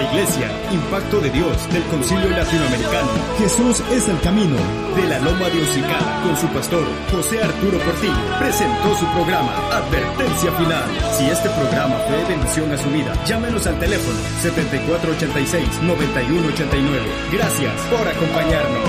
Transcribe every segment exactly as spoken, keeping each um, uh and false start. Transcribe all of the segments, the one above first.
Iglesia Impacto de Dios del Concilio Latinoamericano Jesús es el camino de la Loma de Ocicala con su pastor José Arturo Portillo presentó su programa Advertencia Final. Si este programa fue de bendición a su vida, llámenos al teléfono setenta y cuatro ochenta y seis, noventa y uno ochenta y nueve. Gracias por acompañarnos.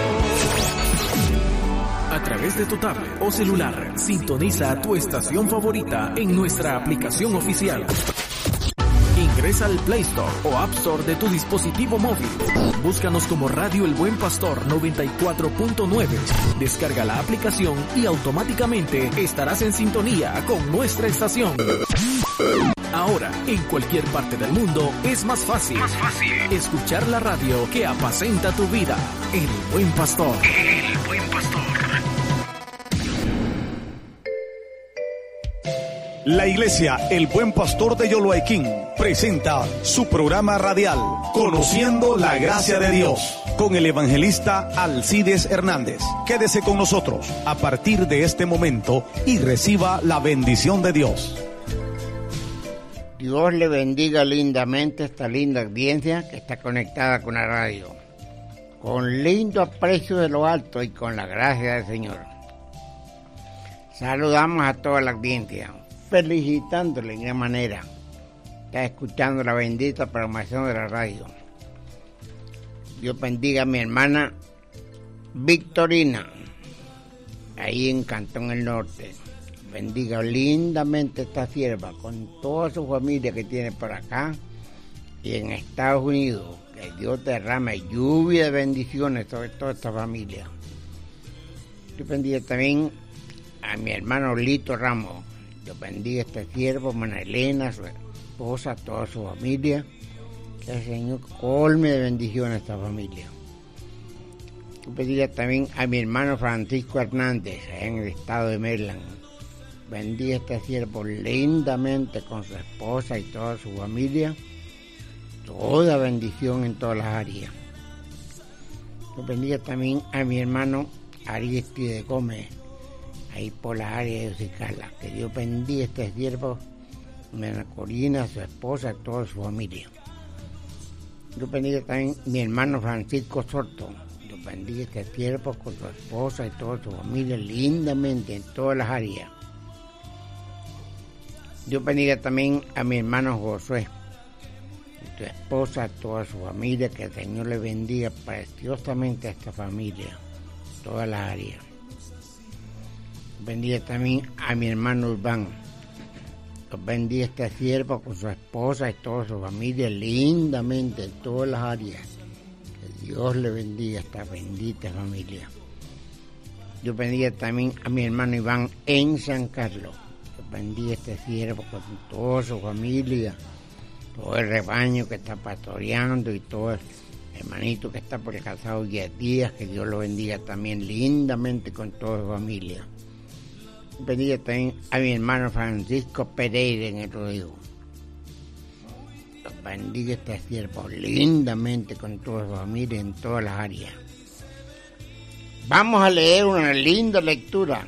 A través de tu tablet o celular, sintoniza tu estación favorita en nuestra aplicación oficial. Ingresa al Play Store o App Store de tu dispositivo móvil. Búscanos como Radio El Buen Pastor noventa y cuatro punto nueve. Descarga la aplicación y automáticamente estarás en sintonía con nuestra estación. Ahora, en cualquier parte del mundo, es más fácil, más fácil escuchar la radio que apacenta tu vida. El Buen Pastor. El Buen Pastor. La Iglesia El Buen Pastor de Yoloaiquín presenta su programa radial Conociendo la Gracia de Dios con el evangelista Alcides Hernández. Quédese con nosotros a partir de este momento y reciba la bendición de Dios. Dios le bendiga lindamente esta linda audiencia que está conectada con la radio, con lindo aprecio de lo alto y con la gracia del Señor. Saludamos a toda la audiencia, felicitándole en gran manera. Está escuchando la bendita programación de la radio. Dios bendiga a mi hermana Victorina, ahí en Cantón El Norte. Bendiga lindamente esta sierva con toda su familia que tiene por acá y en Estados Unidos. Que Dios derrame lluvia de bendiciones sobre toda esta familia. Dios bendiga también a mi hermano Lito Ramos. Dios bendiga a este siervo, hermana Elena, su esposa, toda su familia. Que el Señor colme de bendiciones a esta familia. Dios bendiga también a mi hermano Francisco Hernández, en el estado de Maryland. Bendiga a este siervo lindamente con su esposa y toda su familia. Toda bendición en todas las áreas. Dios bendiga también a mi hermano Aristide Gómez, ahí por la área de Ocicala. Que Dios bendiga a este siervo, a Corina, a su esposa, a toda su familia. Dios bendiga también a mi hermano Francisco Soto. Dios bendiga a este siervo con su esposa y toda su familia lindamente en todas las áreas. Dios bendiga también a mi hermano Josué, a tu esposa, a toda su familia. Que el Señor le bendiga preciosamente a esta familia, todas las áreas. Bendiga también a mi hermano Urbán. Dios bendiga a este siervo con su esposa y toda su familia lindamente en todas las áreas. Que Dios le bendiga a esta bendita familia. Dios bendiga también a mi hermano Iván en San Carlos. Bendiga este siervo con toda su familia, todo el rebaño que está pastoreando y todo el hermanito que está por el casado diez días. Que Dios lo bendiga también lindamente con toda su familia. Bendiga también a mi hermano Francisco Pereira en el Rodrigo. Bendiga este siervo lindamente con toda su familia en todas las áreas. Vamos a leer una linda lectura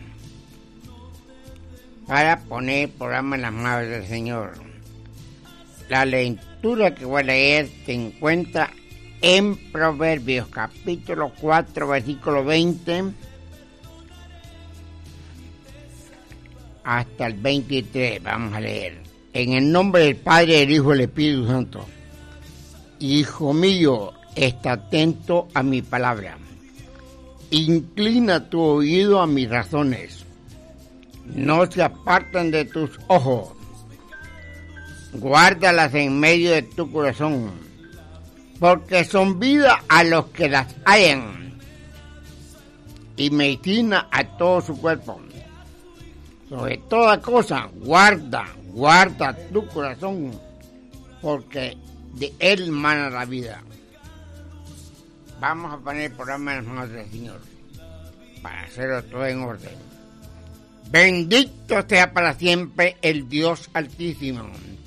para poner el programa en las manos del Señor. La lectura que voy a leer se encuentra en Proverbios, capítulo cuatro, versículo veinte, hasta el veintitrés. Vamos a leer. En el nombre del Padre, del Hijo y del Espíritu Santo. Hijo mío, está atento a mi palabra. Inclina tu oído a mis razones. No se aparten de tus ojos, guárdalas en medio de tu corazón, porque son vida a los que las hallan y medicina a todo su cuerpo. Sobre toda cosa, guarda, guarda tu corazón, porque de él mana la vida. Vamos a poner el programa en las manos del Señor, para hacerlo todo en orden. Bendito sea para siempre el Dios Altísimo.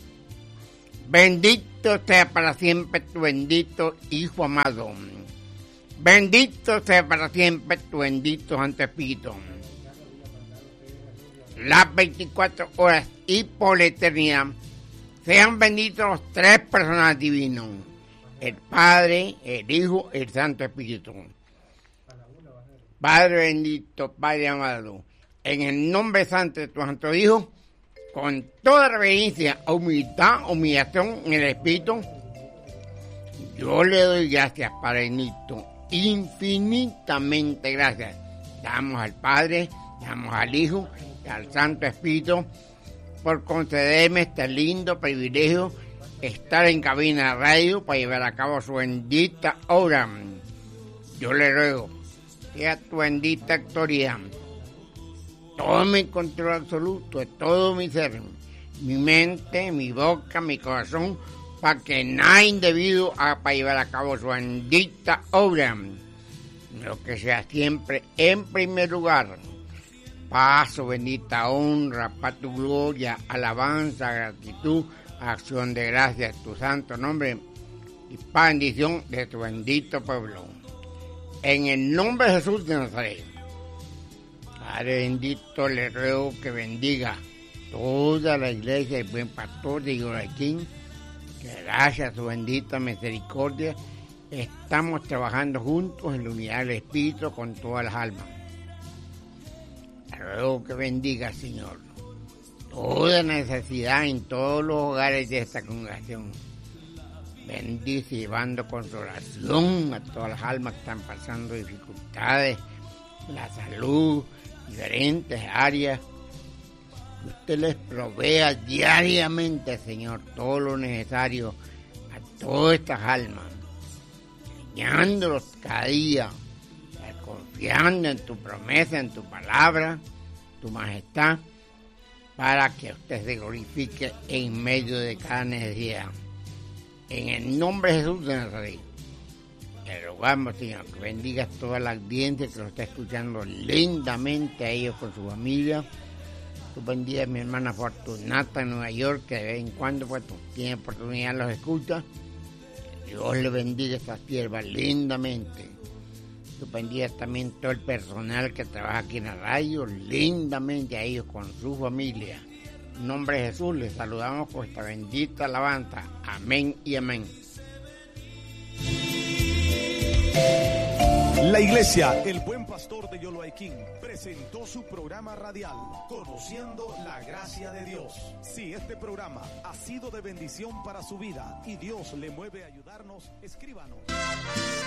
Bendito sea para siempre tu bendito Hijo amado. Bendito sea para siempre tu bendito Santo Espíritu. Las veinticuatro horas y por la eternidad Sean benditos los tres personas divinos, el Padre, el Hijo, el Santo Espíritu. Padre bendito, Padre amado, en el nombre santo de tu Santo Hijo, con toda reverencia, humildad, humillación en el Espíritu, yo le doy gracias, Padre bendito, infinitamente gracias. Damos al Padre, damos al Hijo y al Santo Espíritu por concederme este lindo privilegio, estar en cabina de radio para llevar a cabo su bendita obra. Yo le ruego que a tu bendita autoridad tome el control absoluto de todo mi ser, mi mente, mi boca, mi corazón, para que nada indebido haga para llevar a cabo su bendita obra. Lo que sea siempre en primer lugar. Paso, bendita honra, para tu gloria, alabanza, gratitud, acción de gracias, tu santo nombre y para bendición de tu bendito pueblo. En el nombre de Jesús de Nazaret. Padre bendito, le ruego que bendiga toda la iglesia del buen pastor de Yoloaiquín, que gracias a su bendita misericordia estamos trabajando juntos en la unidad del Espíritu con todas las almas. Le ruego que bendiga, Señor, toda necesidad en todos los hogares de esta congregación. Bendice llevando consolación a todas las almas que están pasando dificultades, la salud, diferentes áreas. Usted les provea diariamente, Señor, todo lo necesario a todas estas almas, enseñándolos cada día, confiando en tu promesa, en tu palabra, tu majestad, para que usted se glorifique en medio de cada necesidad. En el nombre de Jesús de Nazaret, le rogamos, Señor, que bendigas toda la audiencia que lo está escuchando lindamente a ellos con su familia. Tú bendigas a mi hermana Fortunata en Nueva York, que de vez en cuando pues, tiene oportunidad, los escucha. Dios le bendiga a esta sierva lindamente. Tú bendigas también todo el personal que trabaja aquí en la radio, lindamente a ellos con su familia. En nombre de Jesús les saludamos con esta bendita alabanza. Amén y amén. La iglesia El Buen Pastor de Yoloaiquín presentó su programa radial Conociendo la Gracia de Dios. Si este programa ha sido de bendición para su vida y Dios le mueve a ayudarnos, escríbanos.